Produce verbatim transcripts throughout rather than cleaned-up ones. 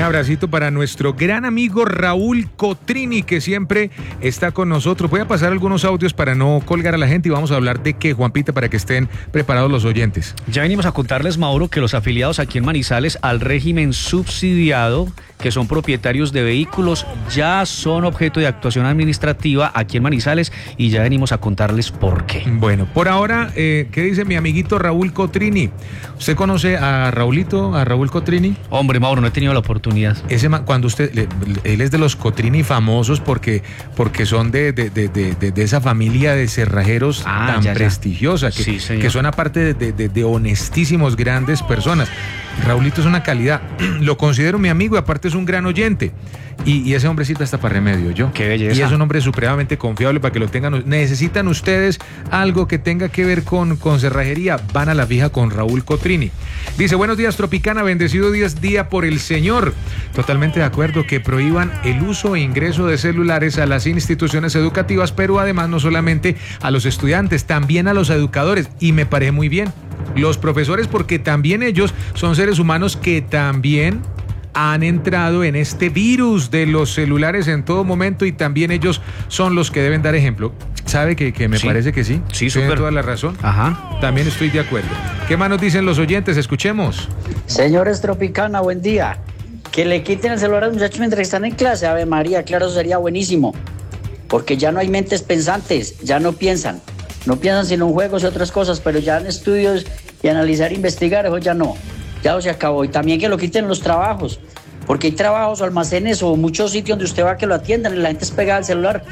abracito para nuestro gran amigo Raúl Cotrini, que siempre está con nosotros. Voy a pasar algunos audios para no colgar a la gente y vamos a hablar de qué, Juanpita, para que estén preparados los oyentes. Ya venimos a contarles, Mauro, que los afiliados aquí en Manizales al régimen subsidiado, que son propietarios de vehículos, ya son objeto de actuación administrativa aquí en Manizales y ya venimos a contarles por qué. Bueno, por ahora, eh, ¿qué dice mi amiguito Raúl Cotrini? ¿Usted conoce a Raulito, a Raúl Cotrini? Hombre, Mauro, no he tenido la oportunidad. Ese man, cuando usted, le, él es de los Cotrini famosos porque, porque son de, de, de, de, de esa familia de cerrajeros ah, tan ya, ya. prestigiosa, que, sí, que son aparte de, de, de honestísimos grandes personas. Raulito es una calidad, lo considero mi amigo y aparte es un gran oyente. Y, y ese hombrecito está para remedio, yo. Qué belleza. Y es un hombre supremamente confiable para que lo tengan. ¿Necesitan ustedes algo que tenga que ver con, con cerrajería? Van a la fija con Raúl Cotrini. Dice, buenos días, Tropicana, bendecido día, día por el Señor. Totalmente de acuerdo que prohíban el uso e ingreso de celulares a las instituciones educativas, pero además no solamente a los estudiantes, también a los educadores. Y me parece muy bien. Los profesores, porque también ellos son seres humanos que también han entrado en este virus de los celulares en todo momento y también ellos son los que deben dar ejemplo. ¿Sabe que, que me sí. parece que sí? Sí, tiene súper. toda la razón. Ajá. También estoy de acuerdo. ¿Qué más nos dicen los oyentes? Escuchemos. Señores Tropicana, buen día. Que le quiten el celular a los muchachos mientras están en clase. Ave María, claro, eso sería buenísimo. Porque ya no hay mentes pensantes, ya no piensan. No piensan sino en juegos y otras cosas, pero ya en estudios y analizar, investigar, eso ya no. Ya se acabó. Y también que lo quiten los trabajos, porque hay trabajos o almacenes o muchos sitios donde usted va que lo atiendan y la gente es pegada al celular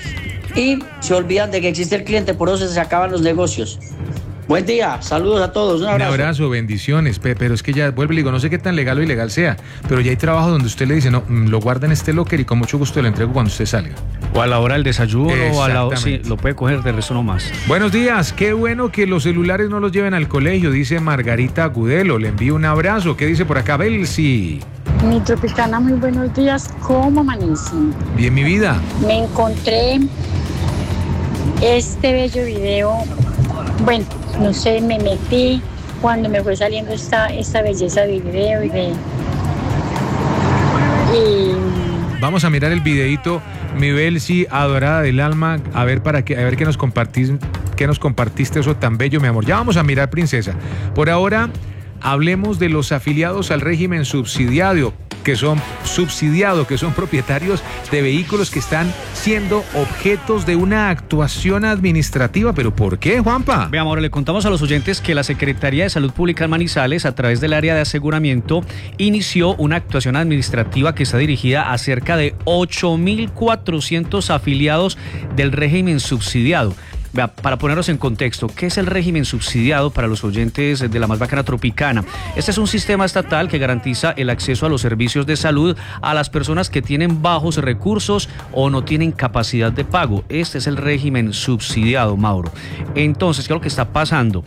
y se olvidan de que existe el cliente, por eso se acaban los negocios. Buen día, saludos a todos, un abrazo. Un abrazo, bendiciones, pero es que ya, vuelvo y digo, no sé qué tan legal o ilegal sea, pero ya hay trabajo donde usted le dice, no, lo guarda en este locker y con mucho gusto lo entrego cuando usted salga. O a la hora del desayuno, o a la hora, sí, lo puede coger, de resto no más. Buenos días, qué bueno que los celulares no los lleven al colegio, dice Margarita Agudelo, le envío un abrazo. ¿Qué dice por acá, Belsi? Mi Tropicana, muy buenos días, ¿cómo amanecí? Bien, mi vida. Me encontré este bello video, bueno, no sé, me metí cuando me fue saliendo esta, esta belleza de video y de... Y... Vamos a mirar el videito, mi Belsi, adorada del alma, a ver para qué, a ver qué nos compartís, qué nos compartiste eso tan bello, mi amor. Ya vamos a mirar, princesa. Por ahora, hablemos de los afiliados al régimen subsidiado, que son subsidiados, que son propietarios de vehículos que están siendo objetos de una actuación administrativa. ¿Pero por qué, Juanpa? Veamos, ahora le contamos a los oyentes que la Secretaría de Salud Pública en Manizales, a través del área de aseguramiento, inició una actuación administrativa que está dirigida a cerca de ocho mil cuatrocientos afiliados del régimen subsidiado. Vea, para ponernos en contexto, ¿qué es el régimen subsidiado para los oyentes de la más bacana Tropicana? Este es un sistema estatal que garantiza el acceso a los servicios de salud a las personas que tienen bajos recursos o no tienen capacidad de pago. Este es el régimen subsidiado, Mauro. Entonces, ¿qué es lo que está pasando?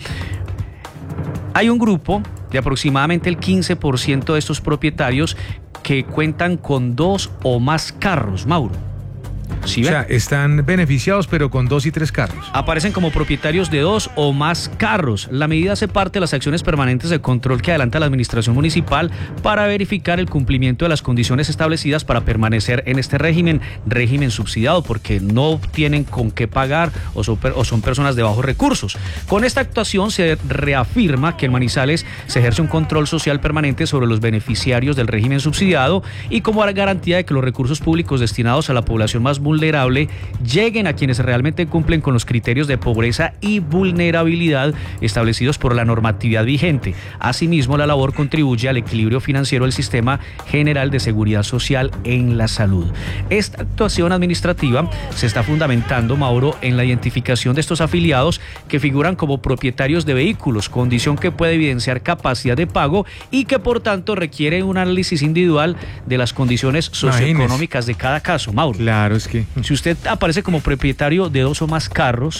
Hay un grupo de aproximadamente el quince por ciento de estos propietarios que cuentan con dos o más carros, Mauro. ¿Sí, o sea, están beneficiados pero con dos y tres carros. Aparecen como propietarios de dos o más carros. La medida hace parte de las acciones permanentes de control que adelanta la administración municipal para verificar el cumplimiento de las condiciones establecidas para permanecer en este régimen, régimen subsidiado, porque no tienen con qué pagar o son, o son personas de bajos recursos. Con esta actuación se reafirma que en Manizales se ejerce un control social permanente sobre los beneficiarios del régimen subsidiado y como garantía de que los recursos públicos destinados a la población más vulnerable lleguen a quienes realmente cumplen con los criterios de pobreza y vulnerabilidad establecidos por la normatividad vigente. Asimismo, la labor contribuye al equilibrio financiero del sistema general de seguridad social en la salud. Esta actuación administrativa se está fundamentando, Mauro, en la identificación de estos afiliados que figuran como propietarios de vehículos, condición que puede evidenciar capacidad de pago y que por tanto requiere un análisis individual de las condiciones socioeconómicas de cada caso, Mauro. Claro, es que... Si usted aparece como propietario de dos o más carros,